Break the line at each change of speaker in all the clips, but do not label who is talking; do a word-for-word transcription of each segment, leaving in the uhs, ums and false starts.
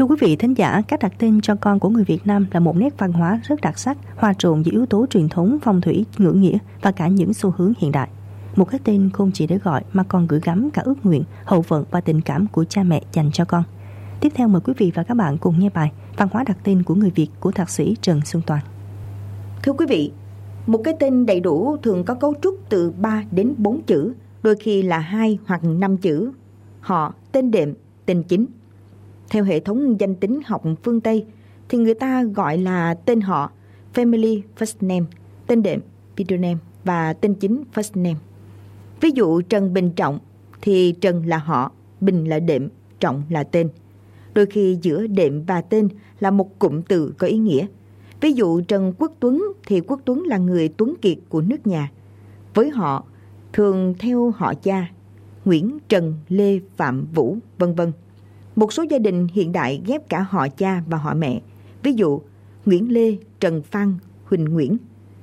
Thưa quý vị thính giả, cách đặt tên cho con của người Việt Nam là một nét văn hóa rất đặc sắc, hòa trộn giữa yếu tố truyền thống, phong thủy, ngữ nghĩa và cả những xu hướng hiện đại. Một cái tên không chỉ để gọi mà còn gửi gắm cả ước nguyện, hậu vận và tình cảm của cha mẹ dành cho con. Tiếp theo mời quý vị và các bạn cùng nghe bài Văn hóa đặt tên của người Việt của thạc sĩ Trần Xuân Toàn.
Thưa quý vị, một cái tên đầy đủ thường có cấu trúc từ ba đến bốn chữ, đôi khi là hai hoặc năm chữ. Họ, tên đệm, tên chính. Theo hệ thống danh tính học phương Tây thì người ta gọi là tên họ family first name, tên đệm middle name và tên chính first name. Ví dụ Trần Bình Trọng thì Trần là họ, Bình là đệm, Trọng là tên. Đôi khi giữa đệm và tên là một cụm từ có ý nghĩa. Ví dụ Trần Quốc Tuấn thì Quốc Tuấn là người tuấn kiệt của nước nhà. Với họ thường theo họ cha, Nguyễn, Trần, Lê, Phạm, Vũ, vân vân. Một số gia đình hiện đại ghép cả họ cha và họ mẹ. Ví dụ Nguyễn Lê, Trần Phan, Huỳnh Nguyễn.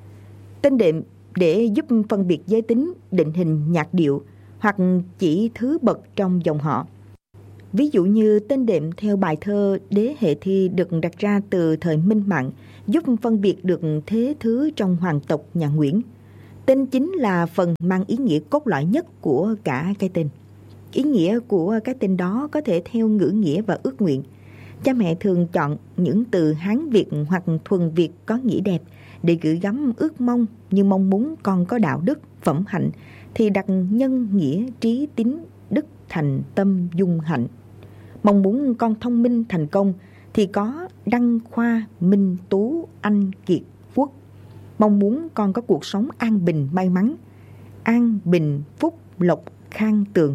Tên đệm để giúp phân biệt giới tính, định hình nhạc điệu hoặc chỉ thứ bậc trong dòng họ. Ví dụ như tên đệm theo bài thơ Đế Hệ Thi được đặt ra từ thời Minh Mạng, giúp phân biệt được thế thứ trong hoàng tộc nhà Nguyễn. Tên chính là phần mang ý nghĩa cốt lõi nhất của cả cái tên. Ý nghĩa của cái tên đó có thể theo ngữ nghĩa và ước nguyện. Cha mẹ thường chọn những từ Hán Việt hoặc thuần Việt có nghĩa đẹp để gửi gắm ước mong, như mong muốn con có đạo đức, phẩm hạnh thì đặt nhân nghĩa trí tín đức thành tâm dung hạnh. Mong muốn con thông minh thành công thì có đăng khoa minh tú anh kiệt quốc. Mong muốn con có cuộc sống an bình may mắn, an bình phúc lộc khang tường.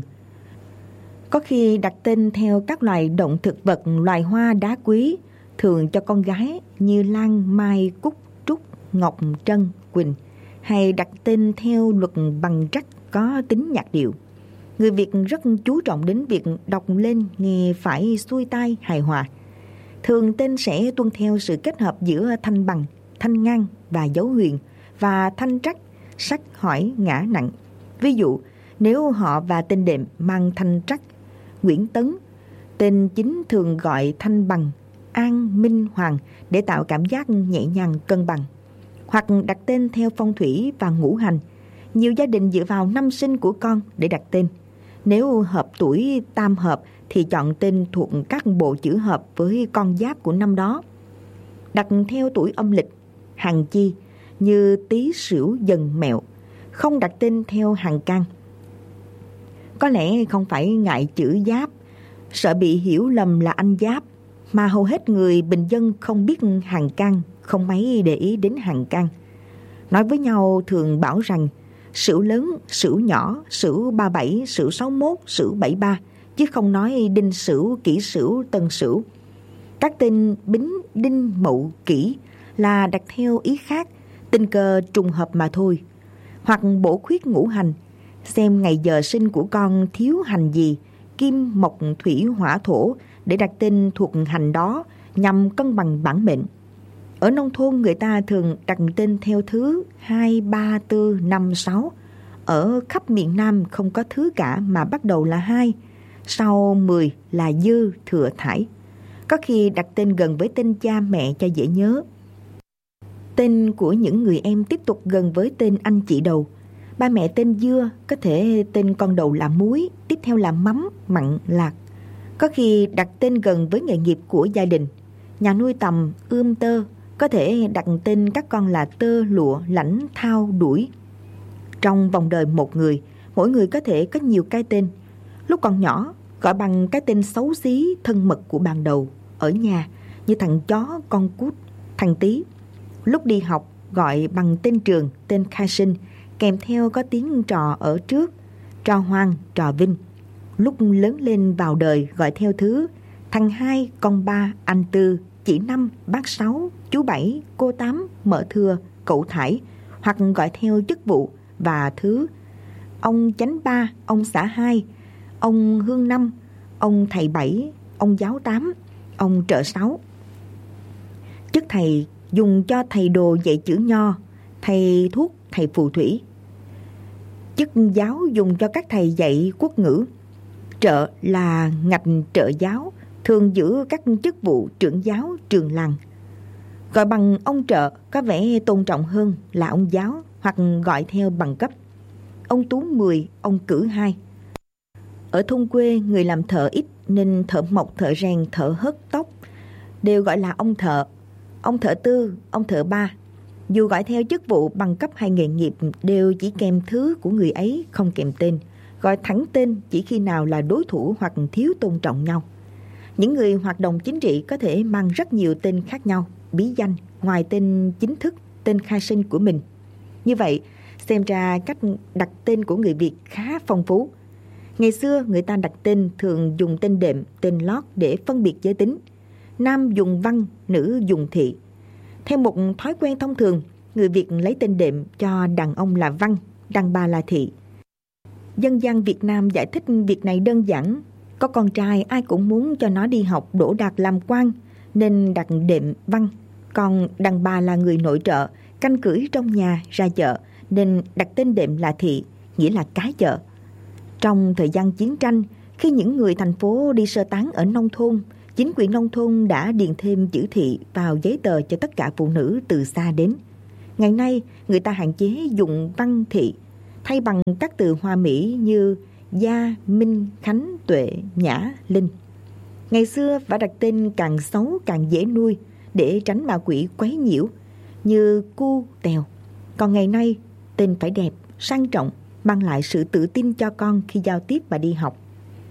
Có khi đặt tên theo các loài động thực vật, loài hoa đá quý, thường cho con gái như Lan, Mai, Cúc, Trúc, Ngọc, Trân, Quỳnh, hay đặt tên theo luật bằng trắc có tính nhạc điệu. Người Việt rất chú trọng đến việc đọc lên nghe phải xuôi tai hài hòa. Thường tên sẽ tuân theo sự kết hợp giữa thanh bằng, thanh ngang và dấu huyền, và thanh trắc, sắc hỏi ngã nặng. Ví dụ, nếu họ và tên đệm mang thanh trắc, Nguyễn Tấn, tên chính thường gọi thanh bằng, An, Minh, Hoàng để tạo cảm giác nhẹ nhàng cân bằng. Hoặc đặt tên theo phong thủy và ngũ hành. Nhiều gia đình dựa vào năm sinh của con để đặt tên. Nếu hợp tuổi tam hợp thì chọn tên thuộc các bộ chữ hợp với con giáp của năm đó. Đặt theo tuổi âm lịch, hàng chi như Tý Sửu Dần Mẹo, không đặt tên theo hàng can. Có lẽ không phải ngại chữ giáp, sợ bị hiểu lầm là anh giáp, mà hầu hết người bình dân không biết hàng can, không mấy để ý đến hàng can. Nói với nhau thường bảo rằng Sửu lớn, Sửu nhỏ, Sửu ba bảy, Sửu sáu mốt, Sửu bảy ba, chứ không nói Đinh Sửu, Kỷ Sửu, Tân Sửu. Các tên Bính, Đinh, Mậu, Kỷ là đặt theo ý khác, tình cờ trùng hợp mà thôi. Hoặc bổ khuyết ngũ hành, xem ngày giờ sinh của con thiếu hành gì, kim, mộc, thủy, hỏa, thổ để đặt tên thuộc hành đó nhằm cân bằng bản mệnh. Ở nông thôn người ta thường đặt tên theo thứ hai, ba, tư, năm, sáu. Ở khắp miền Nam không có thứ cả mà bắt đầu là hai, sau mười là dư, thừa, thải. Có khi đặt tên gần với tên cha mẹ cho dễ nhớ. Tên của những người em tiếp tục gần với tên anh chị đầu. Ba mẹ tên Dưa, có thể tên con đầu là Muối, tiếp theo là Mắm, Mặn, Lạc. Có khi đặt tên gần với nghề nghiệp của gia đình. Nhà nuôi tầm, ươm tơ, có thể đặt tên các con là Tơ, Lụa, Lãnh, Thao, Đuổi. Trong vòng đời một người, mỗi người có thể có nhiều cái tên. Lúc còn nhỏ, gọi bằng cái tên xấu xí, thân mật của ban đầu, ở nhà, như thằng chó, con cút, thằng Tí. Lúc đi học, gọi bằng tên trường, tên khai sinh, kèm theo có tiếng trò ở trước, trò Hoang, trò Vinh. Lúc lớn lên vào đời gọi theo thứ, thằng hai, con ba, anh tư, chị năm, bác sáu, chú bảy, cô tám, mợ thưa, cậu thải, hoặc gọi theo chức vụ và thứ, ông chánh ba, ông xã hai, ông hương năm, ông thầy bảy, ông giáo tám, ông trợ sáu. Chức thầy dùng cho thầy đồ dạy chữ nho, thầy thuốc, thầy phù thủy. Chức giáo dùng cho các thầy dạy quốc ngữ. Trợ là ngạch trợ giáo, thường giữ các chức vụ trưởng giáo, trường làng. Gọi bằng ông trợ có vẻ tôn trọng hơn là ông giáo, hoặc gọi theo bằng cấp. Ông Tú mười, ông Cử hai. Ở thôn quê người làm thợ ít nên thợ mộc, thợ rèn, thợ hớt tóc đều gọi là ông thợ. Ông thợ tư, ông thợ ba. Dù gọi theo chức vụ, bằng cấp hay nghề nghiệp đều chỉ kèm thứ của người ấy, không kèm tên. Gọi thẳng tên chỉ khi nào là đối thủ hoặc thiếu tôn trọng nhau. Những người hoạt động chính trị có thể mang rất nhiều tên khác nhau, bí danh, ngoài tên chính thức, tên khai sinh của mình. Như vậy, xem ra cách đặt tên của người Việt khá phong phú. Ngày xưa, người ta đặt tên thường dùng tên đệm, tên lót để phân biệt giới tính. Nam dùng Văn, nữ dùng Thị. Theo một thói quen thông thường, người Việt lấy tên đệm cho đàn ông là Văn, đàn bà là Thị. Dân gian Việt Nam giải thích việc này đơn giản. Có con trai ai cũng muốn cho nó đi học đỗ đạt làm quan, nên đặt đệm Văn. Còn đàn bà là người nội trợ, canh cưỡi trong nhà ra chợ, nên đặt tên đệm là Thị, nghĩa là cái chợ. Trong thời gian chiến tranh, khi những người thành phố đi sơ tán ở nông thôn, chính quyền nông thôn đã điền thêm chữ Thị vào giấy tờ cho tất cả phụ nữ từ xa đến. Ngày nay, người ta hạn chế dùng Văn Thị, thay bằng các từ Hoa Mỹ như Gia, Minh, Khánh, Tuệ, Nhã, Linh. Ngày xưa phải đặt tên càng xấu càng dễ nuôi để tránh ma quỷ quấy nhiễu, như Cu, Tèo. Còn ngày nay, tên phải đẹp, sang trọng, mang lại sự tự tin cho con khi giao tiếp và đi học.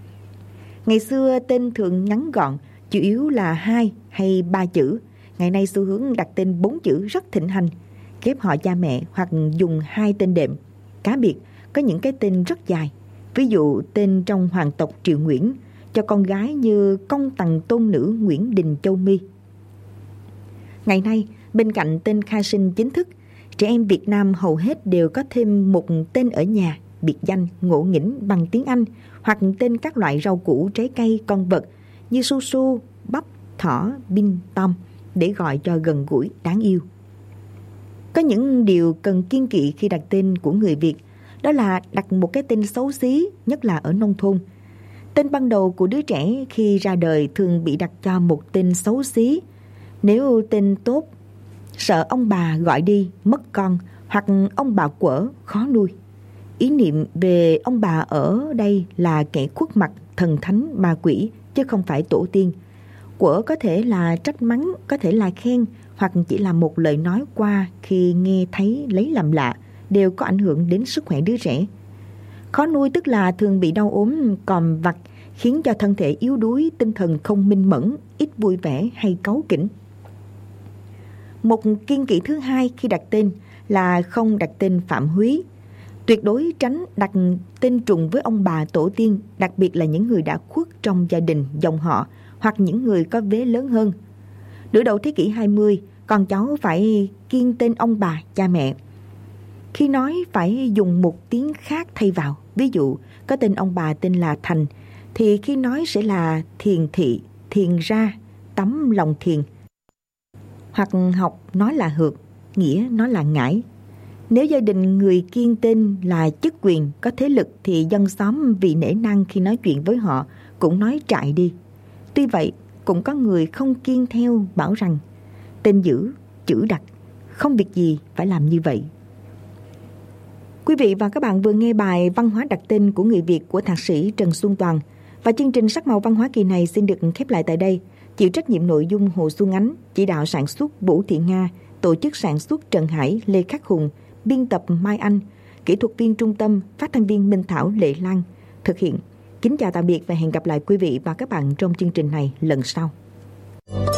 Ngày xưa tên thường ngắn gọn, chủ yếu là hai hay ba chữ. Ngày nay xu hướng đặt tên bốn chữ rất thịnh hành, ghép họ cha mẹ hoặc dùng hai tên đệm. Cá biệt, có những cái tên rất dài. Ví dụ tên trong hoàng tộc Triệu Nguyễn cho con gái như Công Tằng Tôn Nữ Nguyễn Đình Châu My. Ngày nay, bên cạnh tên khai sinh chính thức, trẻ em Việt Nam hầu hết đều có thêm một tên ở nhà, biệt danh ngộ nghĩnh bằng tiếng Anh, hoặc tên các loại rau củ, trái cây, con vật như su su, bắp, thỏ, bin, tom để gọi cho gần gũi, đáng yêu. Có những điều cần kiêng kỵ khi đặt tên của người Việt, đó là đặt một cái tên xấu xí, nhất là ở nông thôn. Tên ban đầu của đứa trẻ khi ra đời thường bị đặt cho một tên xấu xí. Nếu tên tốt, sợ ông bà gọi đi mất con, hoặc ông bà quở khó nuôi. Ý niệm về ông bà ở đây là kẻ khuất mặt thần thánh ma quỷ, chứ không phải tổ tiên. Quở có thể là trách mắng, có thể là khen, hoặc chỉ là một lời nói qua khi nghe thấy lấy làm lạ, đều có ảnh hưởng đến sức khỏe đứa trẻ. Khó nuôi tức là thường bị đau ốm, còm vặt, khiến cho thân thể yếu đuối, tinh thần không minh mẫn, ít vui vẻ hay cáu kỉnh. Một kiêng kỵ thứ hai khi đặt tên là không đặt tên Phạm Húy. Tuyệt đối tránh đặt tên trùng với ông bà tổ tiên, đặc biệt là những người đã khuất trong gia đình, dòng họ hoặc những người có vế lớn hơn. Nửa đầu thế kỷ hai mươi, con cháu phải kiêng tên ông bà, cha mẹ. Khi nói phải dùng một tiếng khác thay vào. Ví dụ, có tên ông bà tên là Thành, thì khi nói sẽ là Thiền Thị, Thiền Ra, Tấm Lòng Thiền. Hoặc học nói là Hược, nghĩa nó là Ngải. Nếu gia đình người kiêng tên là chức quyền, có thế lực, thì dân xóm vì nể nang khi nói chuyện với họ cũng nói trại đi. Tuy vậy, cũng có người không kiêng theo, bảo rằng tên giữ, chữ đặt, không việc gì phải làm như vậy. Quý vị và các bạn vừa nghe bài Văn hóa đặt tên của người Việt của Thạc sĩ Trần Xuân Toàn. Và chương trình Sắc màu văn hóa kỳ này xin được khép lại tại đây. Chịu trách nhiệm nội dung Hồ Xuân Ánh, chỉ đạo sản xuất Vũ Thị Nga, tổ chức sản xuất Trần Hải, Lê Khắc Hùng, biên tập Mai Anh, kỹ thuật viên trung tâm, phát thanh viên Minh Thảo, Lệ Lan thực hiện. Kính chào tạm biệt và hẹn gặp lại quý vị và các bạn trong chương trình này lần sau.